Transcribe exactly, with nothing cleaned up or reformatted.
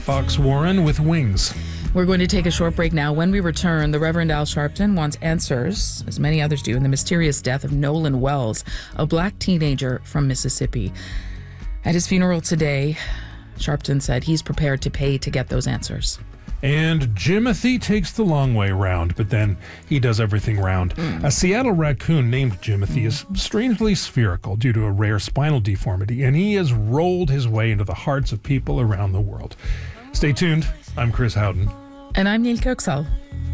Fox Warren with Wings. We're going to take a short break now. When we return, the Reverend Al Sharpton wants answers, as many others do, in the mysterious death of Nolan Wells, a black teenager from Mississippi. At his funeral today, Sharpton said he's prepared to pay to get those answers. And Jimothy takes the long way round, but then he does everything round. Mm. A Seattle raccoon named Jimothy is strangely spherical due to a rare spinal deformity, and he has rolled his way into the hearts of people around the world. Stay tuned. I'm Chris Houghton. And I'm Neil Kirksall.